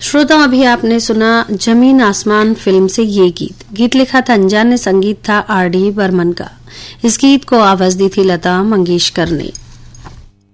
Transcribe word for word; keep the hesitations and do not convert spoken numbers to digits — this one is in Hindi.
श्रोता, अभी आपने सुना जमीन आसमान फिल्म से ये गीत। गीत लिखा था अनजान ने, संगीत था आर डी बर्मन का। इस गीत को आवाज दी थी लता मंगेशकर ने।